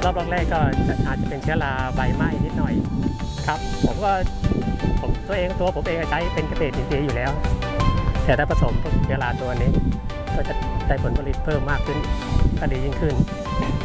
รอบแรกก็อาจจะเป็นเชื้อราใบไหม้นิดหน่อยครับผมตัวผมเองใช้เป็นเกษตรอินทรีย์อยู่แล้วแต่ถ้าผสมเชื้อราตัวนี้ก็จะได้ผลผลิตเพิ่มมากขึ้นก็ดียิ่งขึ้น